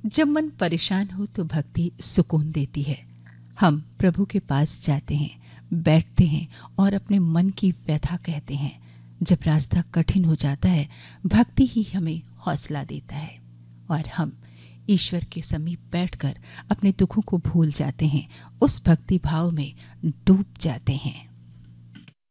जब मन परेशान हो तो भक्ति सुकून देती है। हम प्रभु के पास जाते हैं, बैठते हैं और अपने मन की व्यथा कहते हैं। जब रास्ता कठिन हो जाता है, भक्ति ही हमें हौसला देता है और हम ईश्वर के समीप बैठकर अपने दुखों को भूल जाते हैं, उस भक्ति भाव में डूब जाते हैं।